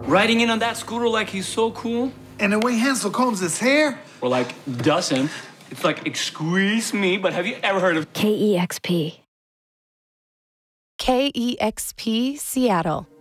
Riding in on that scooter like he's so cool. And the way Hansel combs his hair. Or like doesn't. It's like, excuse me, but have you ever heard of KEXP? KEXP Seattle.